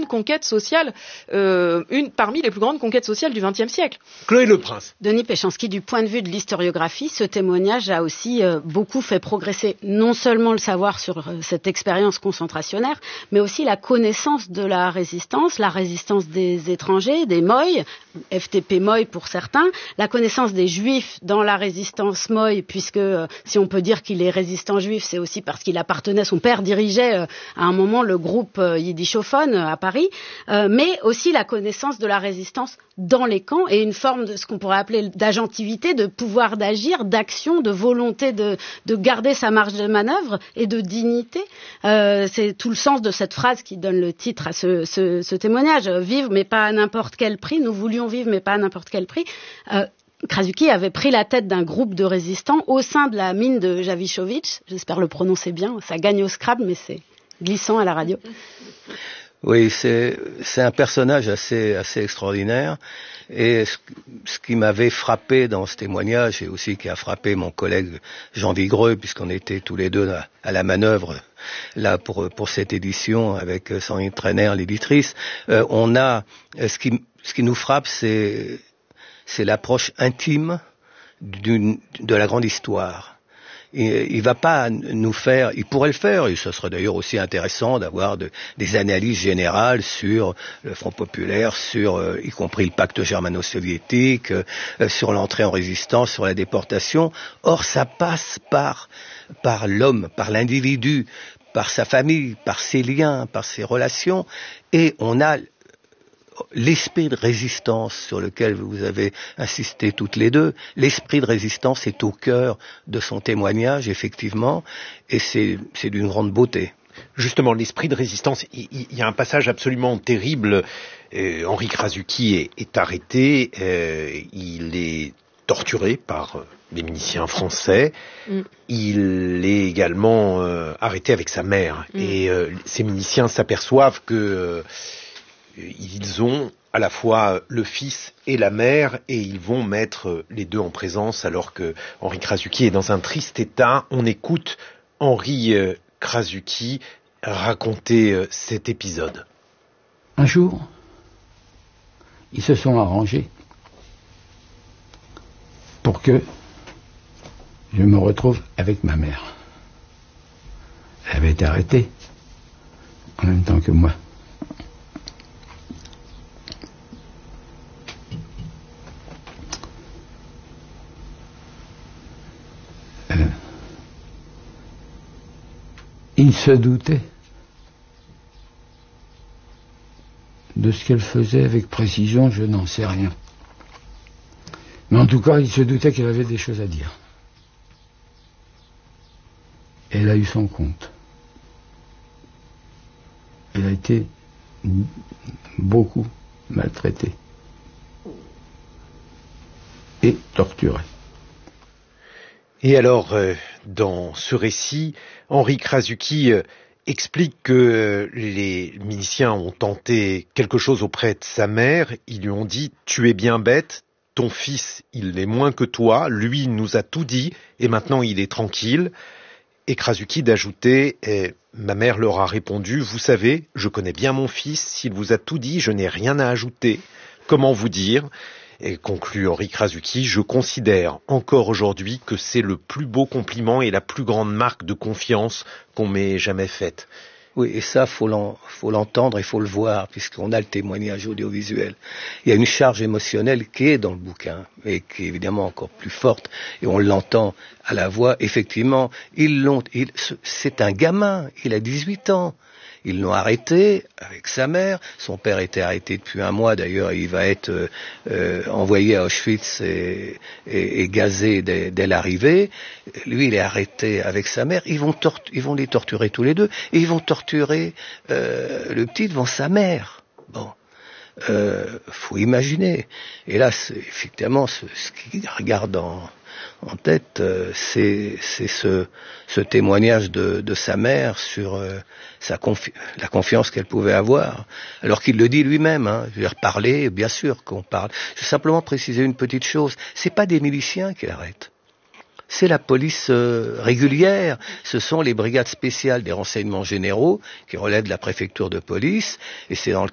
grandes conquêtes sociales, parmi les plus grandes conquêtes sociales du XXe siècle. Chloé Leprince. Denis Péchanski, du point de vue de l'historiographie, ce témoignage a aussi beaucoup fait progresser non seulement le savoir sur cette expérience concentrationnaire, mais aussi la connaissance de la résistance des étrangers, des Moy, FTP Moy pour certains, la connaissance des Juifs dans la résistance Moy, puisque si on peut dire qu'il est résistant juif, c'est aussi parce qu'il appartenait, son père dirigeait à un moment le groupe yiddishophone à Paris, mais aussi la connaissance de la résistance dans les camps et une forme de ce qu'on pourrait appeler d'agentivité, de pouvoir d'agir, d'action, de volonté de garder sa marge de manœuvre et de dignité. C'est tout le sens de cette phrase qui donne le titre à ce témoignage. Vivre, mais pas à n'importe quel prix. Nous voulions vivre, mais pas à n'importe quel prix. Krasuki avait pris la tête d'un groupe de résistants au sein de la mine de Javišović. J'espère le prononcer bien. Ça gagne au Scrabble, mais c'est glissant à la radio. Oui, c'est un personnage assez extraordinaire. Et ce qui m'avait frappé dans ce témoignage, et aussi qui a frappé mon collègue Jean Vigreux, puisqu'on était tous les deux à la manœuvre là pour cette édition avec Sandrine Trainer, l'éditrice, ce qui nous frappe, c'est l'approche intime de la grande histoire. Il va pas nous faire, il pourrait le faire, et ce serait d'ailleurs aussi intéressant d'avoir des analyses générales sur le Front populaire, sur y compris le pacte germano-soviétique, sur l'entrée en résistance, sur la déportation. Or, ça passe par l'homme, par l'individu, par sa famille, par ses liens, par ses relations, et on a l'esprit de résistance sur lequel vous avez insisté toutes les deux. L'esprit de résistance est au cœur de son témoignage, effectivement, et c'est d'une grande beauté. Justement, l'esprit de résistance, il y a un passage absolument terrible. Henri Krasuki est arrêté, il est torturé par les miliciens français. Il est également arrêté avec sa mère. Et ces miliciens s'aperçoivent que ils ont à la fois le fils et la mère, et ils vont mettre les deux en présence alors que Henri Krasuki est dans un triste état. On écoute Henri Krasuki raconter cet épisode. Un jour, ils se sont arrangés pour que je me retrouve avec ma mère. Elle avait été arrêtée en même temps que moi. Il se doutait de ce qu'elle faisait avec précision, je n'en sais rien. Mais en tout cas, il se doutait qu'elle avait des choses à dire. Elle a eu son compte. Elle a été beaucoup maltraitée et torturée. Et alors, dans ce récit, Henri Krasuki explique que les miliciens ont tenté quelque chose auprès de sa mère. Ils lui ont dit « Tu es bien bête, ton fils, il l'est moins que toi, lui, il nous a tout dit, et maintenant il est tranquille. » Et Krasuki d'ajouter « Ma mère leur a répondu « Vous savez, je connais bien mon fils, s'il vous a tout dit, je n'ai rien à ajouter. Comment vous dire ?» Et conclut Henri Krasuki, je considère encore aujourd'hui que c'est le plus beau compliment et la plus grande marque de confiance qu'on m'ait jamais faite. Oui, et ça, faut l'entendre et faut le voir, puisqu'on a le témoignage audiovisuel. Il y a une charge émotionnelle qui est dans le bouquin, et qui est évidemment encore plus forte, et on l'entend à la voix. Effectivement, c'est un gamin, il a 18 ans. Ils l'ont arrêté avec sa mère. Son père était arrêté depuis un mois d'ailleurs. Il va être envoyé à Auschwitz et gazé dès l'arrivée. Lui, il est arrêté avec sa mère. Ils vont les torturer tous les deux. Et ils vont torturer le petit devant sa mère. Bon. Faut imaginer. Et là, effectivement, ce qui regarde en tête, c'est ce témoignage de sa mère sur la confiance qu'elle pouvait avoir, alors qu'il le dit lui-même. Je vais reparler, bien sûr qu'on parle. Je vais simplement préciser une petite chose. C'est pas des miliciens qui l'arrêtent. C'est la police régulière, ce sont les brigades spéciales des renseignements généraux qui relèvent de la préfecture de police, et c'est dans le